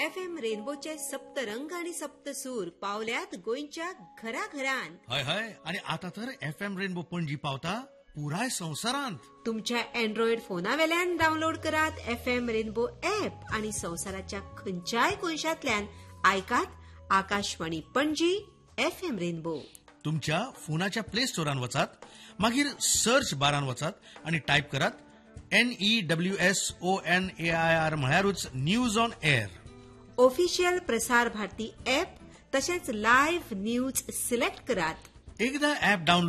FM रेनबोचे Saptarang आणि सप्तसूर पावल्यात गोंयच्या घराघरांत. हय हय, आणि आता तर FM रेनबो पणजी पावता पुराय संवसारांत. तुमच्या अँड्रॉइड फोनावेल्यान डाउनलोड करात FM रेनबो ऍप आणि संवसाराच्या खंयच्याय कोनशांतल्यान आयकात आकाशवाणी पणजी FM रेनबो. तुमच्या फोनाच्या प्ले स्टोरान वचात, मागीर सर्च बारान वचात आणि टाईप करात NEWSONAIR म्हळ्यारूच news on air. Official Prasar Bharati app तशेंच लाईव्ह न्यूज सिलेक्ट करात. एकदा ऍप डाउनलोड